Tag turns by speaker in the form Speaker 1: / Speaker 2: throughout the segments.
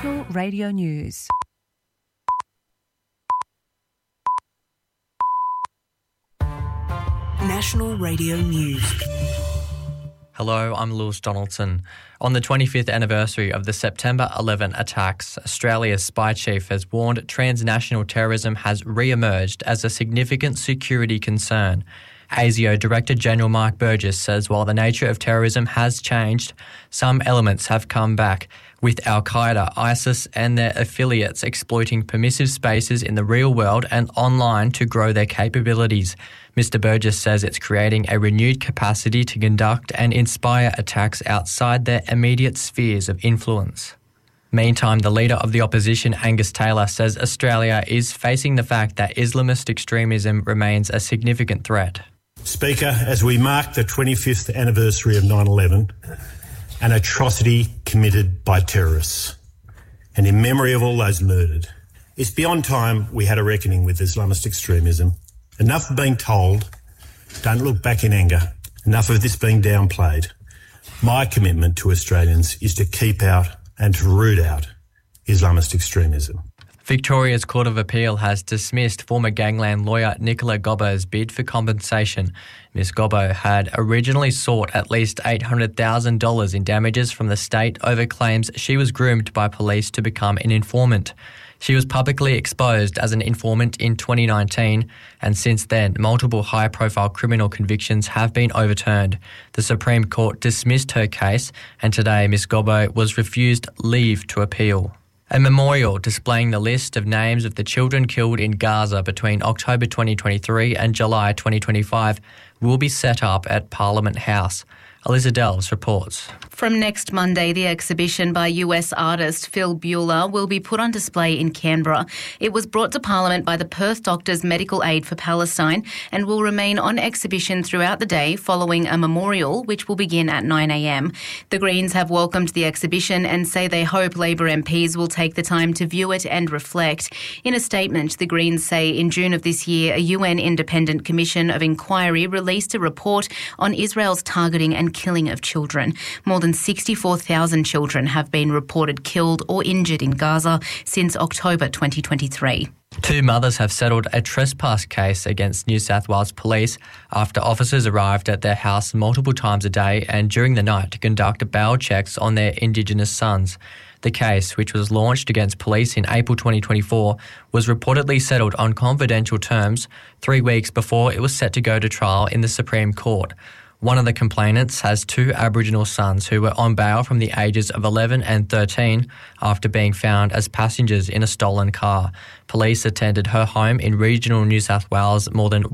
Speaker 1: National Radio News.
Speaker 2: National Radio News.
Speaker 3: Hello, I'm Lewis Donaldson. On the 25th anniversary of the September 11 attacks, Australia's spy chief has warned transnational terrorism has re-emerged as a significant security concern. ASIO Director General Mark Burgess says while the nature of terrorism has changed, some elements have come back, with Al-Qaeda, ISIS and their affiliates exploiting permissive spaces in the real world and online to grow their capabilities. Mr. Burgess says it's creating a renewed capacity to conduct and inspire attacks outside their immediate spheres of influence. Meantime, the leader of the opposition, Angus Taylor, says Australia is facing the fact that Islamist extremism remains a significant threat.
Speaker 4: Speaker, as we mark the 25th anniversary of 9/11, an atrocity committed by terrorists, and in memory of all those murdered, it's beyond time we had a reckoning with Islamist extremism. Enough of being told, don't look back in anger. Enough of this being downplayed. My commitment to Australians is to keep out and to root out Islamist extremism.
Speaker 3: Victoria's Court of Appeal has dismissed former gangland lawyer Nicola Gobbo's bid for compensation. Ms Gobbo had originally sought at least $800,000 in damages from the state over claims she was groomed by police to become an informant. She was publicly exposed as an informant in 2019, and since then, multiple high-profile criminal convictions have been overturned. The Supreme Court dismissed her case, and today Ms Gobbo was refused leave to appeal. A memorial displaying the list of names of the children killed in Gaza between October 2023 and July 2025 will be set up at Parliament House. Eliza Delves reports.
Speaker 5: From next Monday, the exhibition by US artist Phil Buehler will be put on display in Canberra. It was brought to Parliament by the Perth Doctors Medical Aid for Palestine and will remain on exhibition throughout the day following a memorial which will begin at 9 a.m. The Greens have welcomed the exhibition and say they hope Labor MPs will take the time to view it and reflect. In a statement, the Greens say in June of this year, a UN Independent Commission of Inquiry released a report on Israel's targeting and killing of children. More than 64,000 children have been reported killed or injured in Gaza since October 2023.
Speaker 3: Two mothers have settled a trespass case against New South Wales Police after officers arrived at their house multiple times a day and during the night to conduct bail checks on their Indigenous sons. The case, which was launched against police in April 2024, was reportedly settled on confidential terms 3 weeks before it was set to go to trial in the Supreme Court. One of the complainants has two Aboriginal sons who were on bail from the ages of 11 and 13 after being found as passengers in a stolen car. Police attended her home in regional New South Wales more than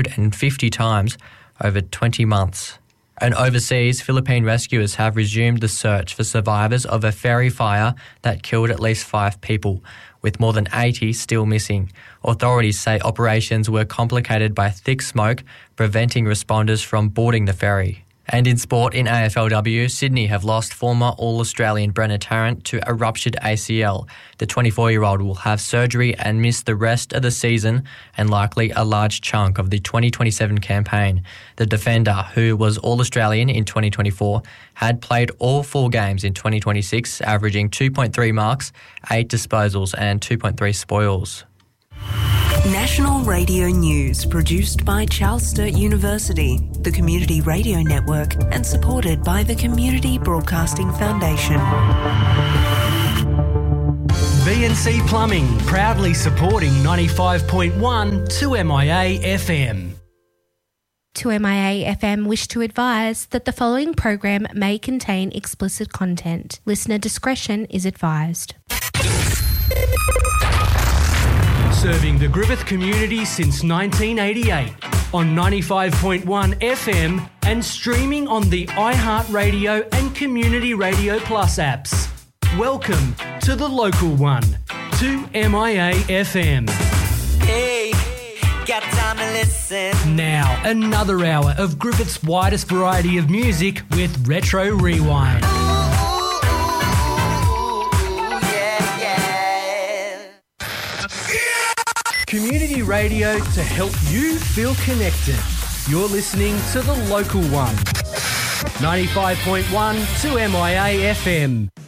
Speaker 3: 150 times over 20 months. And overseas, Philippine rescuers have resumed the search for survivors of a ferry fire that killed at least 5 people, with more than 80 still missing. Authorities say operations were complicated by thick smoke, preventing responders from boarding the ferry. And in sport, in AFLW, Sydney have lost former All-Australian Brenna Tarrant to a ruptured ACL. The 24-year-old will have surgery and miss the rest of the season and likely a large chunk of the 2027 campaign. The defender, who was All-Australian in 2024, had played all 4 games in 2026, averaging 2.3 marks, 8 disposals and 2.3 spoils.
Speaker 2: National Radio News, produced by Charles Sturt University, the Community Radio Network, and supported by the Community Broadcasting Foundation.
Speaker 6: BNC Plumbing, proudly supporting 95.1 2MIA FM.
Speaker 7: 2MIA FM wish to advise that the following program may contain explicit content. Listener discretion is advised.
Speaker 6: Serving the Griffith community since 1988 on 95.1 FM and streaming on the iHeartRadio and Community Radio Plus apps. Welcome to the local one, 2MIA FM.
Speaker 8: Hey, got time to listen.
Speaker 6: Now, another hour of Griffith's widest variety of music with Retro Rewind. Community radio to help you feel connected. You're listening to the local one. 95.1 2MIA FM.